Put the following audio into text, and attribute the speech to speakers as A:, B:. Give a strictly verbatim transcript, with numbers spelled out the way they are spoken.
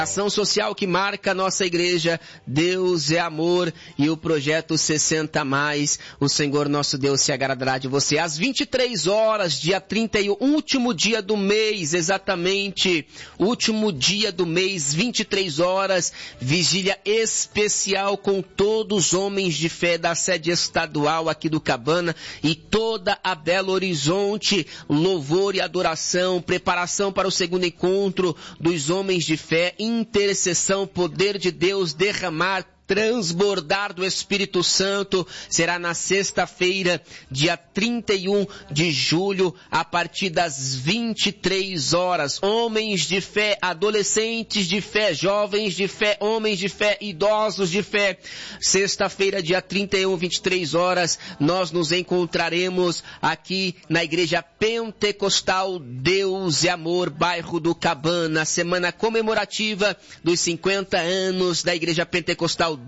A: Ação social que marca a nossa igreja, Deus é amor, e o projeto sessenta mais, o Senhor nosso Deus se agradará de você. Às vinte e três horas, dia trinta e um, último dia do mês, exatamente, último dia do mês, vinte e três horas, vigília especial com todos os homens de fé da sede estadual aqui do Cabana e toda a Belo Horizonte, louvor e adoração, preparação para o segundo encontro dos homens de fé, intercessão, poder de Deus derramar, transbordar do Espírito Santo, será na sexta-feira, dia trinta e um de julho, a partir das vinte e três horas. Homens de fé, adolescentes de fé, jovens de fé, homens de fé, idosos de fé. Sexta-feira, dia trinta e um, vinte e três horas, nós nos encontraremos aqui na Igreja Pentecostal Deus e Amor, bairro do Cabana, semana comemorativa dos cinquenta anos da Igreja Pentecostal